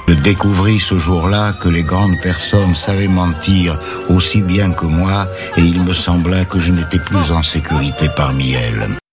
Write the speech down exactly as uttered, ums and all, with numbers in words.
Je découvris ce jour-là que les grandes personnes savaient mentir aussi bien que moi, et il me sembla que je n'étais plus en sécurité parmi elles.